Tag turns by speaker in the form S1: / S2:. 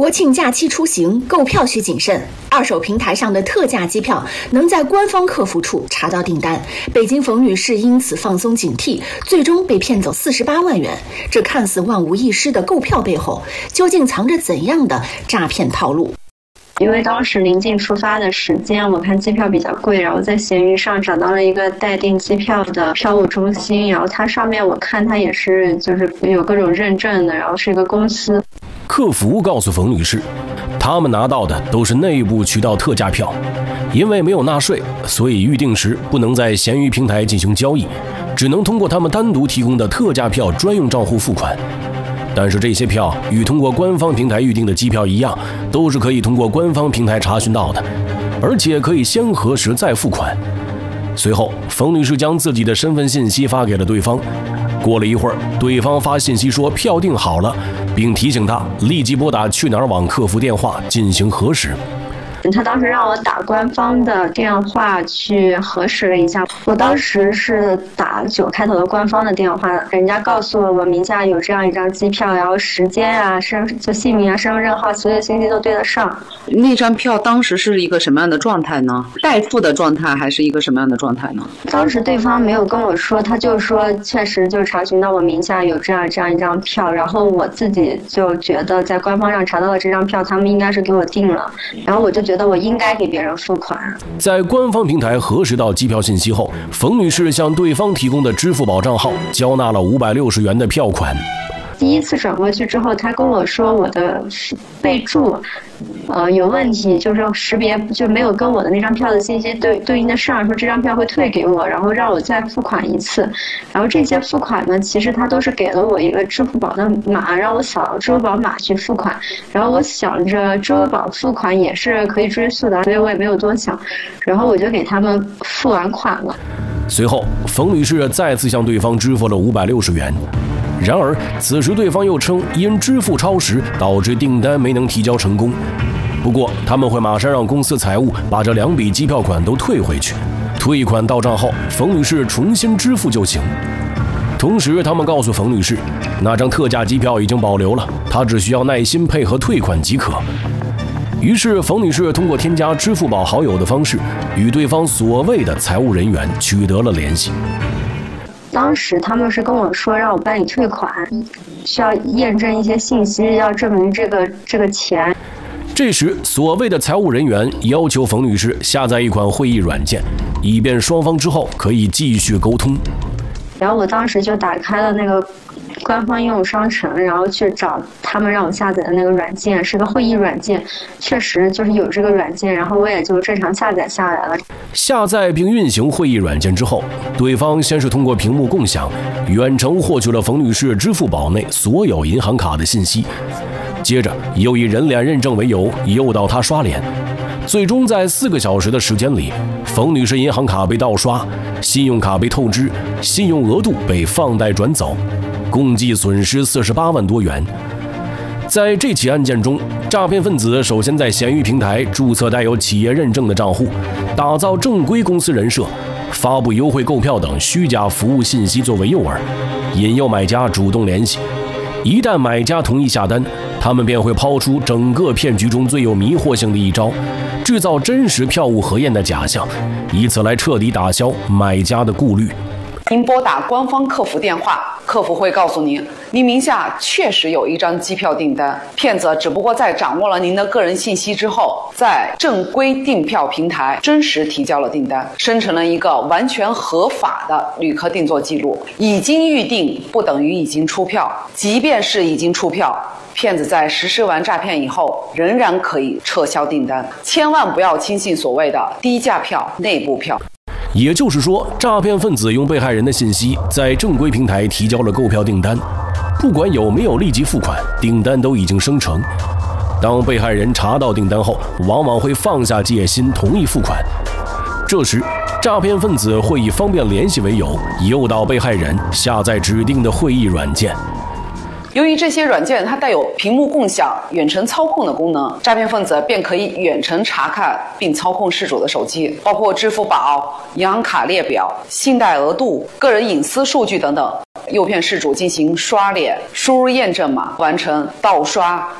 S1: 国庆假期出行购票需谨慎，二手平台上的特价机票能在官方客服处查到订单。北京冯女士因此放松警惕，最终被骗走48万元。这看似万无一失的购票背后，究竟藏着怎样的诈骗套路？
S2: 因为当时临近出发的时间，我看机票比较贵，然后在闲鱼上找到了一个待订机票的票务中心，然后它上面我看它也是就是有各种认证的，然后是一个公司。
S3: 客服告诉冯女士，他们拿到的都是内部渠道特价票，因为没有纳税，所以预定时不能在闲鱼平台进行交易，只能通过他们单独提供的特价票专用账户付款。但是这些票与通过官方平台预订的机票一样，都是可以通过官方平台查询到的，而且可以先核实再付款。随后，冯女士将自己的身份信息发给了对方。过了一会儿，对方发信息说票订好了，并提醒她立即拨打去哪儿网客服电话进行核实。
S2: 他当时让我打官方的电话去核实了一下，我当时是打9开头的官方的电话，人家告诉我名下有这样一张机票，然后时间啊、姓名啊、身份证号，所有信息都对得上。
S4: 那张票当时是一个什么样的状态呢？代付的状态还是一个什么样的状态呢？
S2: 当时对方没有跟我说，他就说确实就查询到我名下有这样一张票，然后我自己就觉得在官方上查到的这张票，他们应该是给我订了，然后我就觉得我应该给别人付款。
S3: 在官方平台核实到机票信息后，冯女士向对方提供的支付宝账号交纳了560元的票款。
S2: 第一次转过去之后，他跟我说我的备注有问题，就是识别就没有跟我的那张票的信息对应的上，说这张票会退给我，然后让我再付款一次。然后这些付款呢，其实他都是给了我一个支付宝的码，让我扫支付宝码去付款。然后我想着支付宝付款也是可以追溯的，所以我也没有多想，然后我就给他们付完款了。
S3: 随后，冯女士再次向对方支付了560元。然而，此时对方又称因支付超时导致订单没能提交成功。不过，他们会马上让公司财务把这2笔机票款都退回去。退款到账后，冯女士重新支付就行。同时，他们告诉冯女士，那张特价机票已经保留了，她只需要耐心配合退款即可。于是，冯女士通过添加支付宝好友的方式，与对方所谓的财务人员取得了联系。
S2: 当时他们是跟我说让我办理退款，需要验证一些信息，要证明这个钱。
S3: 这时，所谓的财务人员要求冯女士下载一款会议软件，以便双方之后可以继续沟通。
S2: 然后我当时就打开了那个官方应用商城，然后去找他们让我下载的那个软件，是个会议软件，确实就是有这个软件，然后我也就正常下载下来了。
S3: 下载并运行会议软件之后，对方先是通过屏幕共享，远程获取了冯女士支付宝内所有银行卡的信息，接着又以人脸认证为由诱导她刷脸，最终在4个小时的时间里，冯女士银行卡被盗刷，信用卡被透支，信用额度被放贷转走，共计损失48万多元。在这起案件中，诈骗分子首先在闲鱼平台注册带有企业认证的账户，打造正规公司人设，发布优惠购票等虚假服务信息作为诱饵，引诱买家主动联系。一旦买家同意下单，他们便会抛出整个骗局中最有迷惑性的一招，制造真实票务核验的假象，以此来彻底打消买家的顾虑。
S4: 您拨打官方客服电话，客服会告诉您，您名下确实有一张机票订单。骗子只不过在掌握了您的个人信息之后，在正规订票平台真实提交了订单，生成了一个完全合法的旅客订座记录。已经预订不等于已经出票，即便是已经出票，骗子在实施完诈骗以后，仍然可以撤销订单。千万不要轻信所谓的低价票、内部票。
S3: 也就是说，诈骗分子用被害人的信息在正规平台提交了购票订单，不管有没有立即付款，订单都已经生成。当被害人查到订单后，往往会放下戒心，同意付款。这时，诈骗分子会以方便联系为由，诱导被害人下载指定的会议软件。
S4: 由于这些软件它带有屏幕共享、远程操控的功能，诈骗分子便可以远程查看并操控事主的手机，包括支付宝、银行卡列表、信贷额度、个人隐私数据等等，诱骗事主进行刷脸、输入验证码，完成盗刷、